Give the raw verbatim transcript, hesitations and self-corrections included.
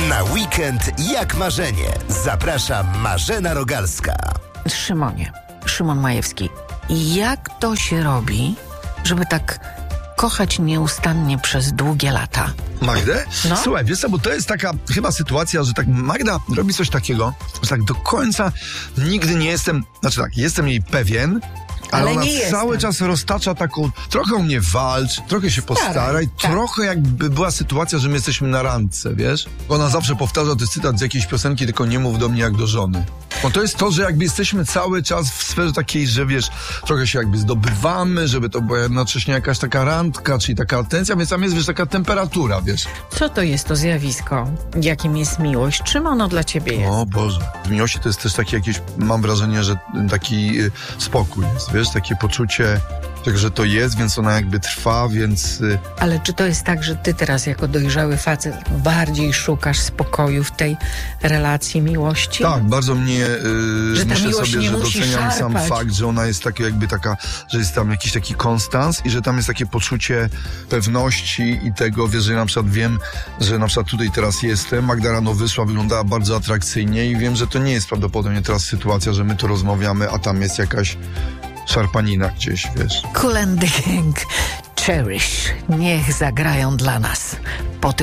Na weekend jak marzenie. Zaprasza Marzena Rogalska. Szymonie, Szymon Majewski, jak to się robi, żeby tak kochać nieustannie przez długie lata? Magdę? No. Słuchaj, wiesz co, bo to jest taka chyba sytuacja, że tak Magda robi coś takiego, że tak do końca nigdy nie jestem, znaczy tak, jestem jej pewien, ale, Ale ona nie cały jestem. czas roztacza taką, trochę o mnie walcz, trochę się postaraj, tak. trochę jakby była sytuacja, że my jesteśmy na randce, wiesz? Ona zawsze powtarza, to jest cytat z jakiejś piosenki, tylko nie mów do mnie jak do żony. Bo to jest to, że jakby jesteśmy cały czas w sferze takiej, że wiesz, trochę się jakby zdobywamy, żeby to była jednocześnie jakaś taka randka, czyli taka atencja, więc tam jest, wiesz, taka temperatura, wiesz? Co to jest to zjawisko? Jakim jest miłość? Czym ono dla ciebie jest? O Boże. W miłości to jest też takie jakieś, mam wrażenie, że taki y, spokój jest, wiesz, takie poczucie, tak, że to jest, więc ona jakby trwa, więc... Y, Ale czy to jest tak, że ty teraz jako dojrzały facet bardziej szukasz spokoju w tej relacji miłości? tak, bardzo mnie, y, Że ta myślę miłość sobie, nie że musi doceniam sam szarpać. fakt, że ona jest taka jakby taka, że jest tam jakiś taki konstans i że tam jest takie poczucie pewności i tego, wiesz, że ja na przykład wiem, że na przykład tutaj teraz jestem, Magda rano wyszła, wyglądała bardzo atrakcyjnie i wiem, że to nie jest prawdopodobnie teraz sytuacja, że my tu rozmawiamy, a tam jest jakaś szarpanina gdzieś, wiesz. Kool and the Gang, Cherish, niech zagrają dla nas po tych